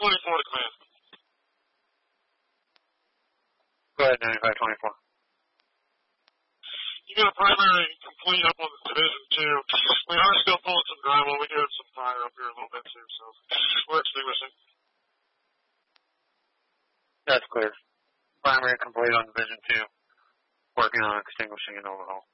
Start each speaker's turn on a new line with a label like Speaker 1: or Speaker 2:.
Speaker 1: 9524 to command.
Speaker 2: Go ahead, 9524.
Speaker 1: You got a primary complete up on the Division 2. We are still pulling some drywall. We do have some fire up here a little bit too, so we're extinguishing.
Speaker 2: That's clear. Primary complete on Division 2. Working on extinguishing an overhaul.